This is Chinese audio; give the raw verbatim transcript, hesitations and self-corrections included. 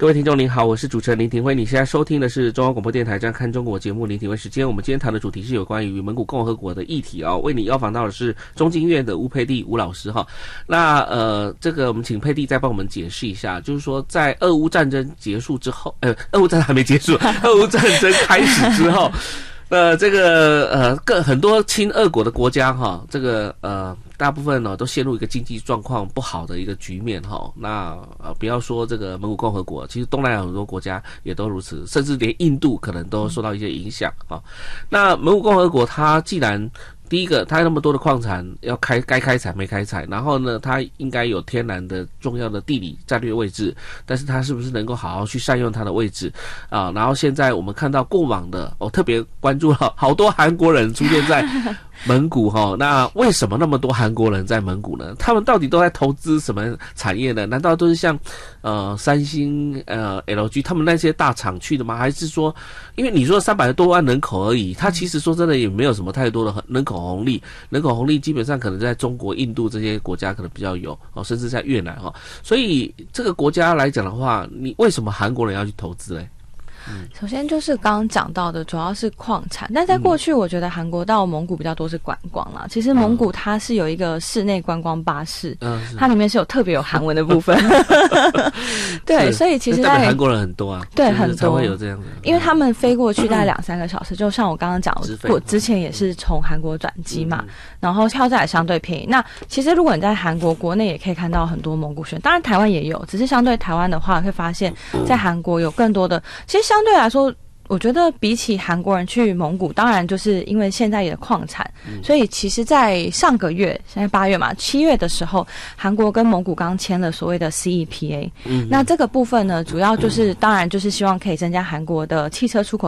各位听众您好，我是主持人林廷辉，你现在收听的是中央广播电台《这样看中国》节目林廷辉时间。我们今天谈的主题是有关于蒙古共和国的议题哦，为你邀访到的是中经院的吴佩蒂吴老师哈。那呃，这个我们请佩蒂再帮我们解释一下，就是说在俄乌战争结束之后，呃，俄乌战争还没结束，俄乌战争开始之后。呃，这个呃，各很多亲俄国的国家哈，这个呃，大部分呢都陷入一个经济状况不好的一个局面哈。那呃，不要说这个蒙古共和国，其实东南亚很多国家也都如此，甚至连印度可能都受到一些影响啊。那蒙古共和国它既然第一个，它那么多的矿产要开，该开采没开采，然后呢，它应该有天然的重要的地理战略位置，但是它是不是能够好好去善用它的位置啊？然后现在我们看到过往的，我、哦、特别关注了好多韩国人出现在蒙古哈，那为什么那么多韩国人在蒙古呢？他们到底都在投资什么产业呢？难道都是像呃三星呃 L G 他们那些大厂去的吗？还是说，因为你说三百多万人口而已，它其实说真的也没有什么太多的人口红利，人口红利基本上可能在中国、印度这些国家可能比较有哦，甚至在越南哈。所以这个国家来讲的话，你为什么韩国人要去投资嘞？ 嗯，首先就是刚刚讲到的，主要是矿产。但在过去，我觉得韩国到蒙古比较多是观光啦。其实蒙古它是有一个室内观光巴士，嗯，它里面是有特别有韩文的部分。对，所以其实在韩国人很多啊， 对，很多才会有这样的， 因为他们飞过去大概两三个小时，就像我刚刚讲，我之前也是从韩国转机嘛，然后票价也相对便宜。那其实如果你在韩国国内也可以看到很多蒙古学生，当然台湾也有，只是相对台湾的话，会发现在韩国有更多的，其实相对来说，我觉得比起韩国人去蒙古，当然就是因为现在也的矿产，所以其实在上个月，现在八月嘛，七月的时候，韩国跟蒙古刚签了所谓的 C E P A，嗯，那这个部分呢，主要就是当然就是希望可以增加韩国的汽车出口